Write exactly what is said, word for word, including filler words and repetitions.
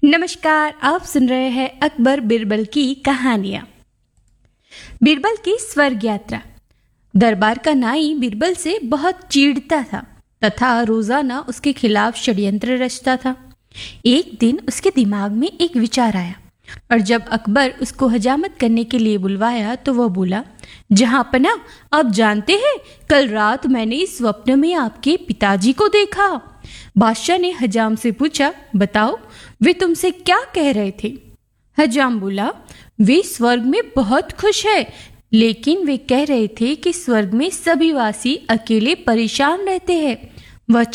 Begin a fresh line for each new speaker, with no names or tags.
नमस्कार, आप सुन रहे हैं अकबर बिरबल की कहानियां। बिरबल की स्वर्ग यात्रा। दरबार का नाई बिरबल से बहुत चिढ़ता था तथा रोजाना उसके खिलाफ षड्यंत्र रचता था। एक दिन उसके दिमाग में एक विचार आया और जब अकबर उसको हजामत करने के लिए बुलवाया तो वह बोला, जहांपना, आप जानते हैं कल रात मैंने स्वप्न में आपके पिताजी को देखा। बादशाह ने हजाम से पूछा, बताओ वे तुमसे क्या कह रहे थे। हजाम बोला, वे स्वर्ग में बहुत खुश है, लेकिन वे कह रहे थे कि स्वर्ग में सभी वासी अकेले परेशान रहते हैं। वह